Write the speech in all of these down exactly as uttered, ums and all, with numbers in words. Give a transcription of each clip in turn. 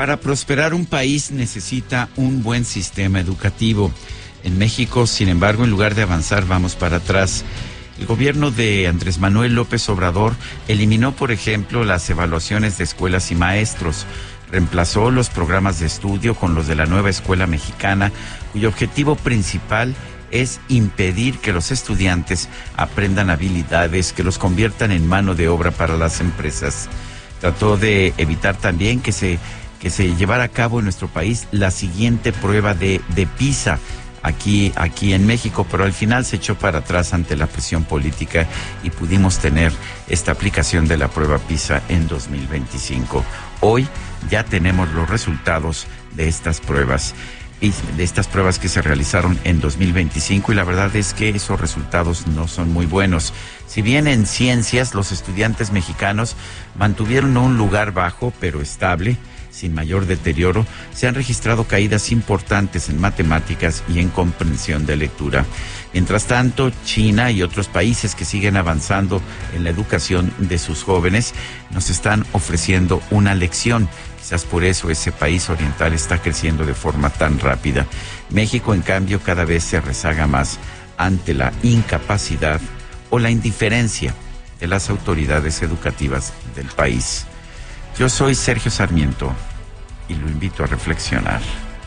Para prosperar un país necesita un buen sistema educativo. En México, sin embargo, en lugar de avanzar, vamos para atrás. El gobierno de Andrés Manuel López Obrador eliminó, por ejemplo, las evaluaciones de escuelas y maestros. Reemplazó los programas de estudio con los de la nueva escuela mexicana, cuyo objetivo principal es impedir que los estudiantes aprendan habilidades que los conviertan en mano de obra para las empresas. Trató de evitar también que se, que se llevara a cabo en nuestro país la siguiente prueba de, de PISA aquí, aquí en México, pero al final se echó para atrás ante la presión política y pudimos tener esta aplicación de la prueba PISA en dos mil veinticinco. Hoy ya tenemos los resultados de estas pruebas. de estas pruebas que se realizaron en dos mil veinticinco, y la verdad es que esos resultados no son muy buenos. Si bien en ciencias los estudiantes mexicanos mantuvieron un lugar bajo pero estable, sin mayor deterioro, se han registrado caídas importantes en matemáticas y en comprensión de lectura. Mientras tanto, China y otros países que siguen avanzando en la educación de sus jóvenes nos están ofreciendo una lección. Quizás por eso ese país oriental está creciendo de forma tan rápida. México, en cambio, cada vez se rezaga más ante la incapacidad o la indiferencia de las autoridades educativas del país. Yo soy Sergio Sarmiento y lo invito a reflexionar.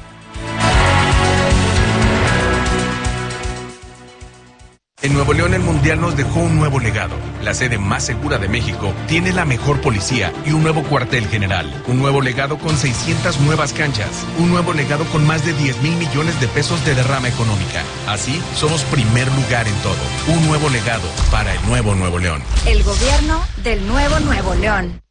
En Nuevo León, el Mundial nos dejó un nuevo legado. La sede más segura de México tiene la mejor policía y un nuevo cuartel general. Un nuevo legado con seiscientas nuevas canchas. Un nuevo legado con más de diez mil millones de pesos de derrama económica. Así, somos primer lugar en todo. Un nuevo legado para el nuevo Nuevo León. El gobierno del nuevo Nuevo León.